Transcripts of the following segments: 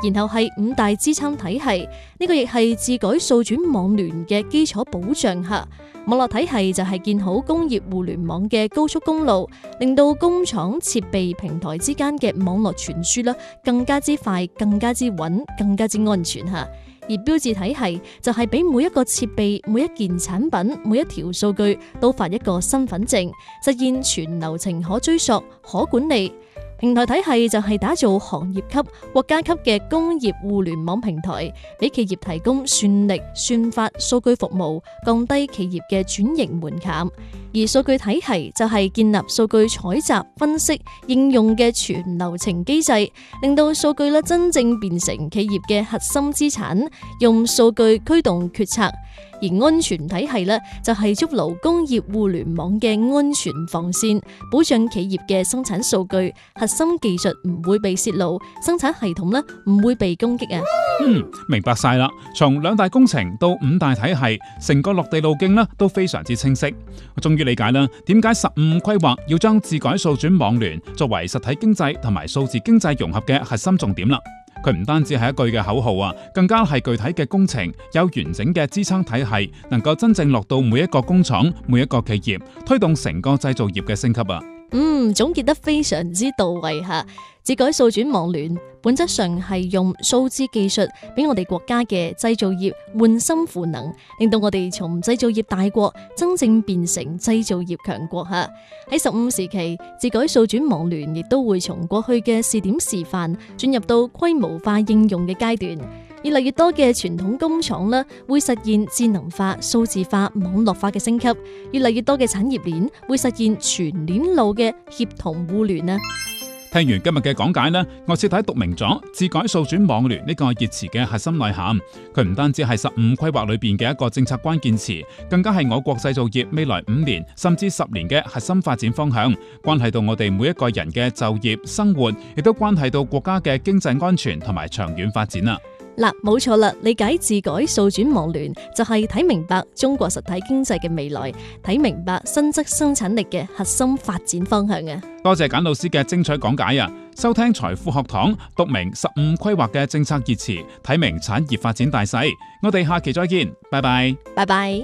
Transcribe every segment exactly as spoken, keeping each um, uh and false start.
然後係五大支撐體系，呢個亦係智改數轉網聯嘅基礎保障下。網絡體系就係建好工業互聯網嘅高速公路，令到工廠設備平台之間嘅網絡傳輸啦，更加之快、更加之穩、更加之安全吓。而標誌體系就係俾每一個設備、每一件產品、每一條數據都發一個身份證，實現全流程可追溯、可管理。平台體系就係打造行業級、國家級嘅工業互聯網平台，俾企業提供算力、算法、數據服務，降低企業嘅轉型門檻。而數據體系就係建立數據採集、分析、應用嘅全流程機制，令到數據咧真正變成企業嘅核心資產，用數據驅動決策。而安全體系呢，就係築牢工業互聯網嘅安全防線，保障企業嘅生產數據、核心技術唔會被泄露，生產系統呢唔會被攻擊啊。 嗯，明白晒啦。從兩大工程到五大體系，成個落地路徑呢都非常之清晰。我終於理解啦，點解十五五規劃要將智改數轉網聯作為實體經濟同埋數字經濟融合嘅核心重點啦。佢唔單止係一句嘅口號啊，更加係具體嘅工程，有完整嘅支撐體系，能夠真正落到每一個工廠、每一個企業，推動成個製造業嘅升級啊！ 嗯，總結得非常之到位吓。智改數轉網聯本質上係用數字技術俾我哋國家嘅製造業換心賦能，令到我哋從製造業大國真正變成製造業強國吓。喺十五時期，智改數轉網聯亦都會從過去嘅試點示範進入到規模化應用嘅階段。越嚟越多嘅傳統工廠咧，會實現智能化、數字化、網絡化嘅升級；越嚟越多嘅產業鏈會實現全鏈路嘅協同互聯啊！ 聽完今日嘅講解呢，我徹底讀明咗智改數轉網聯呢個熱詞嘅核心內涵。佢唔單止係十五規劃裏邊嘅一個政策關鍵詞，更加係我國製造業未來五年甚至十年嘅核心發展方向，關係到我哋每一個人嘅就業、生活，亦都關係到國家嘅經濟安全同埋長遠發展啊！ 嗱，冇錯啦，理解智改數轉網聯就係睇明白中國實體經濟嘅未來，睇明白新質生產力嘅核心發展方向啊！ 多謝簡老師嘅精彩講解啊！收聽財富學堂，讀明十五規劃嘅政策熱詞，睇明產業發展大勢。我哋下期再見，拜拜， 拜拜。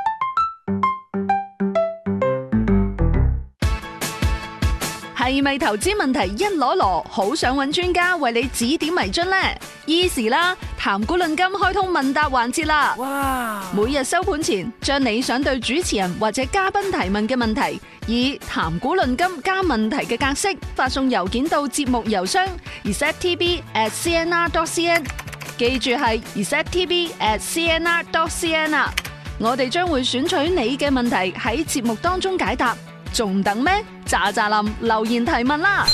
係咪投資問題一籮籮，好想揾專家為你指點迷津呢？Easy 啦，談股論金開通問答環節啦！哇！每日收盤前，將你想對主持人或者嘉賓提問嘅問題，以談股論金加問題嘅格式發送郵件到節目郵箱 r e c e p t b at c n r dot c n， 記住係 r e c e p t b at c n r dot c n 啊！我哋將會選取你嘅問題喺節目當中解答，仲等咩？喳喳林留言提問啦！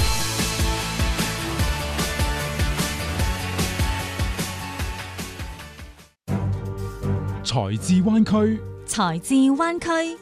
財智灣區， 財智灣區。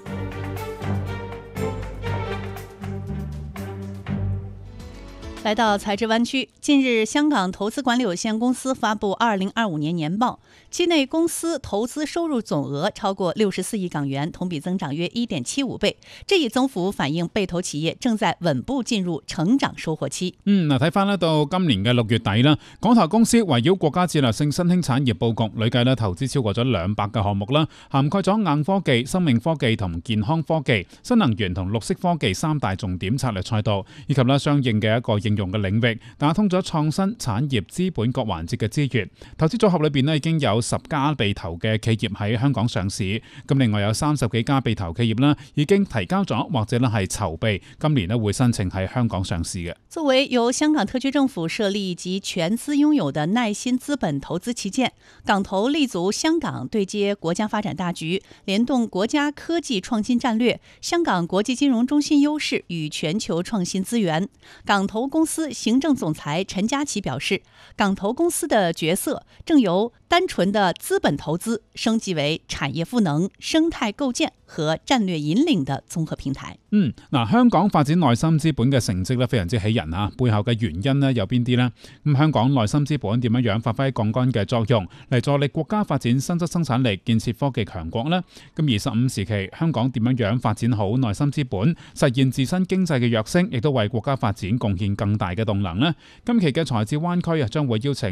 來到財智灣區，近日香港投資管理有限公司發布二零二五年年報，期內公司投資收入總額超過六十四億港元，同比增長約一點七五倍。這一增幅反映被投企業正在穩步進入成長收穫期。 嗯，嗱，睇翻咧到今年嘅六月底啦，港投公司圍繞國家戰略性新興產業佈局，累計咧投資超過咗兩百個項目啦，涵蓋咗硬科技、生命科技同健康科技、新能源同綠色科技三大重點策略賽道，以及咧相應嘅一個應用嘅領域，打通咗創新產業資本各環節嘅資源。投資組合裏邊咧已經有十家被投嘅企業喺香港上市，咁另外有三十幾家被投企業啦，已經提交咗或者咧係籌備，今年咧會申請喺香港上市嘅。 作為由香港特區政府設立及全資擁有的耐心資本投資旗艦，港投立足香港對接國家發展大局，聯動國家科技創新戰略，香港國際金融中心優勢與全球創新資源。港投公司行政總裁陳家琪表示，港投公司的角色正由單純的資本投資升級為產業賦能、生態構建和戰略引領的綜合平台。 嗯，嗱，香港發展內心資本嘅成績咧非常之喜人啊！背後嘅原因咧有邊啲呢？咁香港內心資本點樣樣發揮槓桿嘅作用，嚟助力國家發展新質生產力、建設科技強國呢？咁而十五時期香港點樣樣發展好內心資本，實現自身經濟嘅躍升，亦都為國家發展貢獻更大嘅動能呢？今期嘅財智灣區啊，將會邀請